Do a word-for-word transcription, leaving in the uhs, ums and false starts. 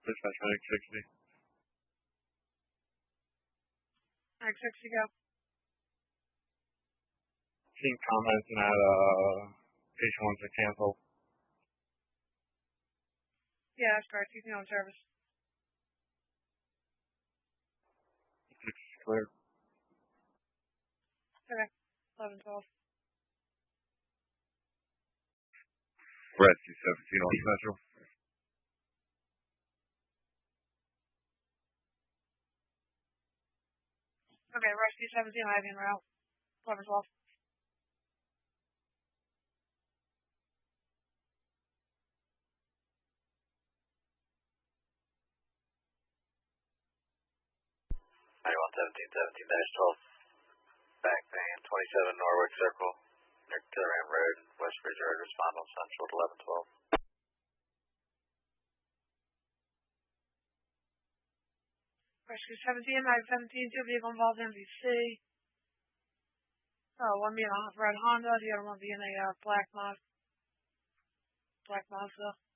Dispatch medic sixty. Medic sixty, go. Seeing comments and that uh, patient wants to cancel. Yeah, that's correct. You can go on service. six clear. Okay. eleven twelve. Rescue seventeen on special. Okay, Rescue seventeen, I have you en route. eleven twelve. ninety-one seventeen seventeen dash twelve. Back pain, twenty-seven Norwood Circle, near Kilram Road, West Bridgewater, respond on Central at eleven twelve. Rescue seventeen, I have seventeen, two vehicle involved in M V C. Oh, one being a red Honda, the other one being a uh, black Mazda. Black Mazda.